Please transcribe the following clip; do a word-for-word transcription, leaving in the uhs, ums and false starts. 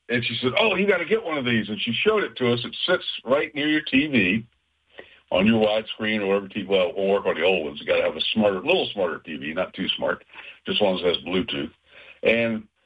and she said, "Oh, you got to get one of these." And she showed it to us. It sits right near your T V, on your widescreen or whatever T V. Well, it won't work on the old ones. You got to have a smarter, little smarter T V, not too smart, just one that has Bluetooth. And